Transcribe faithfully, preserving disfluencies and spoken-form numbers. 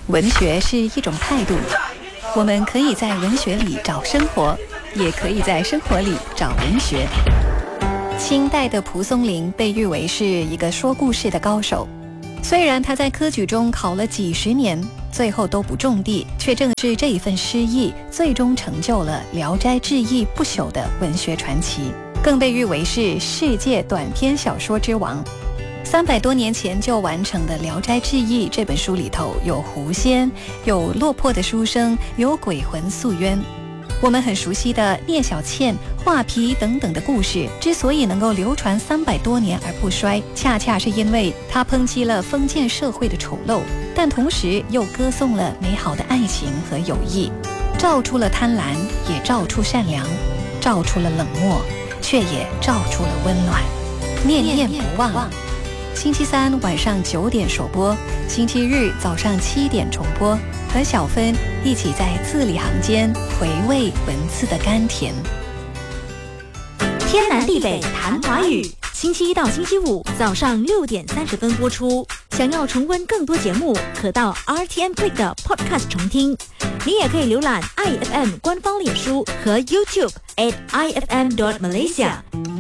文学是一种态度，我们可以在文学里找生活，也可以在生活里找文学。清代的蒲松龄被誉为是一个说故事的高手，虽然他在科举中考了几十年，最后都不中第，却正是这一份诗意，最终成就了《聊斋志异》不朽的文学传奇，更被誉为是世界短篇小说之王。三百多年前就完成的《聊斋志异》这本书里头，有狐仙，有落魄的书生，有鬼魂诉冤。我们很熟悉的聂小倩、画皮等等的故事，之所以能够流传三百多年而不衰，恰恰是因为它抨击了封建社会的丑陋，但同时又歌颂了美好的爱情和友谊，照出了贪婪，也照出善良，照出了冷漠，却也照出了温暖。念念不忘。星期三晚上九点首播，星期日早上七点重播，和小芬一起在字里行间回味文字的甘甜。 天南地北谈华语，星期一到星期五早上六点三十分播出。想要重温更多节目，可到 R T M Click 的 Podcast 重听。你也可以浏览 I F M 官方脸书和 YouTube at I F M dot Malaysia。